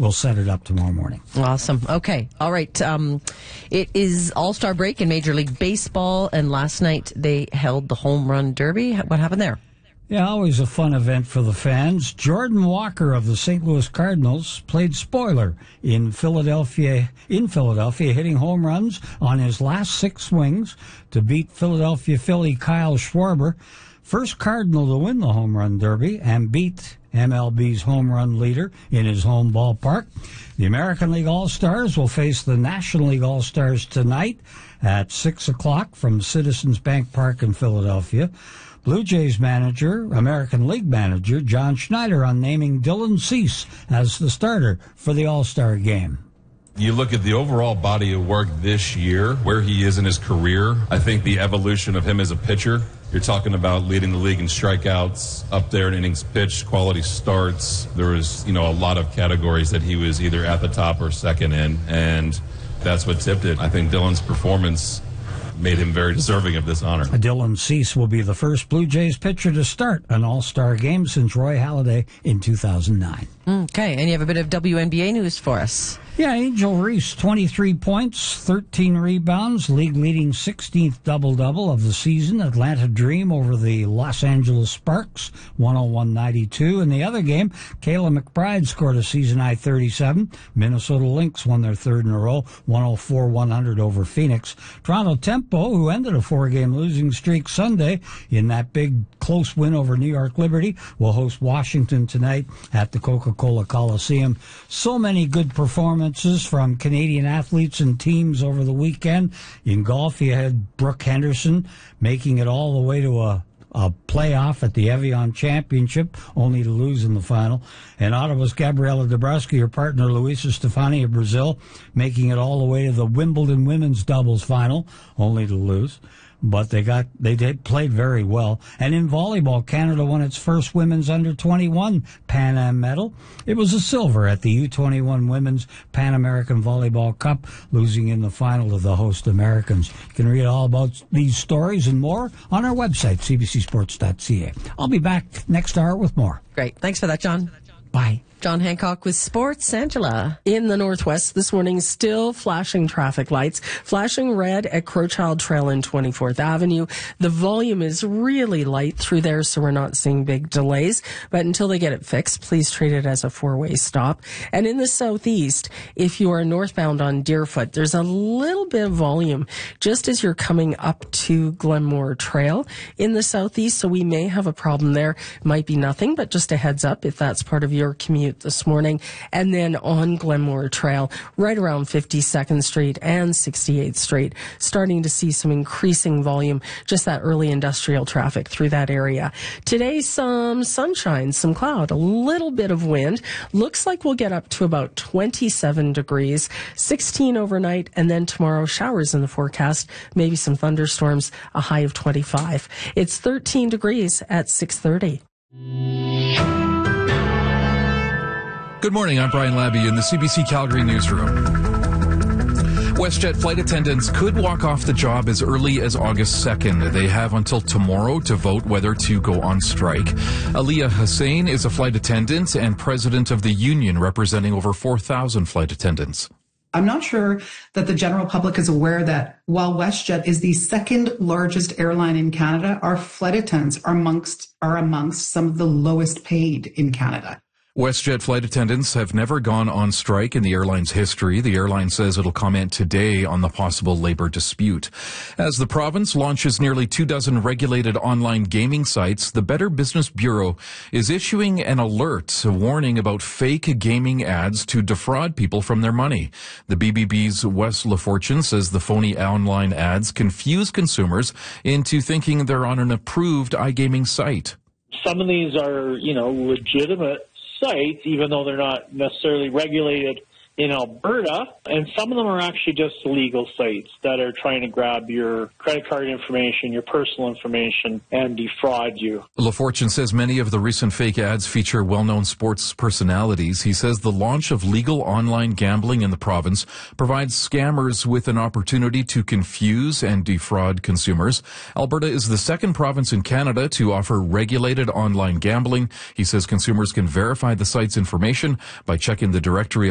we'll set it up tomorrow morning. Awesome. Okay. All right. It is All-Star break in Major League Baseball, and last night they held the Home Run Derby. What happened there? Yeah, always a fun event for the fans. Jordan Walker of the St. Louis Cardinals played spoiler in Philadelphia, hitting home runs on his last 6 swings to beat Philadelphia Philly Kyle Schwarber. First Cardinal to win the Home Run Derby and beat MLB's home run leader in his home ballpark. The American League All-Stars will face the National League All-Stars tonight at 6 o'clock from Citizens Bank Park in Philadelphia. Blue Jays manager, American League manager, John Schneider on naming Dylan Cease as the starter for the All-Star game. You look at the overall body of work this year, where he is in his career, I think the evolution of him as a pitcher, you're talking about leading the league in strikeouts, up there in innings pitched, quality starts. There was, a lot of categories that he was either at the top or second in, and that's what tipped it. I think Dylan's performance made him very deserving of this honor. Dylan Cease will be the first Blue Jays pitcher to start an All-Star game since Roy Halladay in 2009. Okay, and you have a bit of WNBA news for us. Yeah, Angel Reese, 23 points, 13 rebounds, league-leading 16th double-double of the season. Atlanta Dream over the Los Angeles Sparks, 101-92. In the other game, Kayla McBride scored a season-high 37. Minnesota Lynx won their third in a row, 104-100 over Phoenix. Toronto Tempo, who ended a 4-game losing streak Sunday in that big close win over New York Liberty, will host Washington tonight at the Coca-Cola Coliseum. So many good performances from Canadian athletes and teams over the weekend. In golf, you had Brooke Henderson making it all the way to a playoff at the Evian Championship, only to lose in the final. And Ottawa's Gabriela Dabrowski, her partner Luisa Stefani of Brazil, making it all the way to the Wimbledon women's doubles final, only to lose. But they played very well. And in volleyball, Canada won its first women's under-21 Pan Am medal. It was a silver at the U21 Women's Pan American Volleyball Cup, losing in the final to the host Americans. You can read all about these stories and more on our website, cbcsports.ca. I'll be back next hour with more. Great. Thanks for that, John. Bye. John Hancock with Sports. Angela. In the Northwest this morning, still flashing traffic lights, flashing red at Crowchild Trail and 24th Avenue. The volume is really light through there, so we're not seeing big delays. But until they get it fixed, please treat it as a 4-way stop. And in the Southeast, if you are northbound on Deerfoot, there's a little bit of volume just as you're coming up to Glenmore Trail in the Southeast, so we may have a problem there. Might be nothing, but just a heads up if that's part of your commute this morning. And then on Glenmore Trail, right around 52nd Street and 68th Street, starting to see some increasing volume, just that early industrial traffic through that area. Today, some sunshine, some cloud, a little bit of wind. Looks like we'll get up to about 27 degrees, 16 overnight, and then tomorrow showers in the forecast, maybe some thunderstorms, a high of 25. It's 13 degrees at 6:30. Good morning, I'm Brian Labby in the CBC Calgary newsroom. WestJet flight attendants could walk off the job as early as August 2nd. They have until tomorrow to vote whether to go on strike. Aliyah Hussain is a flight attendant and president of the union representing over 4,000 flight attendants. I'm not sure that the general public is aware that while WestJet is the second largest airline in Canada, our flight attendants are amongst some of the lowest paid in Canada. WestJet flight attendants have never gone on strike in the airline's history. The airline says it'll comment today on the possible labor dispute. As the province launches nearly 24 regulated online gaming sites, the Better Business Bureau is issuing an alert, a warning about fake gaming ads to defraud people from their money. The BBB's Wes LaFortune says the phony online ads confuse consumers into thinking they're on an approved iGaming site. Some of these are, legitimate sites, even though they're not necessarily regulated in Alberta, and some of them are actually just illegal sites that are trying to grab your credit card information, your personal information, and defraud you. LaFortune says many of the recent fake ads feature well-known sports personalities. He says the launch of legal online gambling in the province provides scammers with an opportunity to confuse and defraud consumers. Alberta is the second province in Canada to offer regulated online gambling. He says consumers can verify the site's information by checking the directory